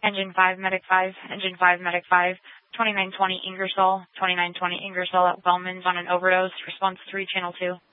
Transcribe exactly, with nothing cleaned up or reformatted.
Engine five, Medic five, Engine five, Medic five, twenty-nine twenty Ingersoll, twenty-nine twenty Ingersoll at Wellman's on an overdose, response three, channel two.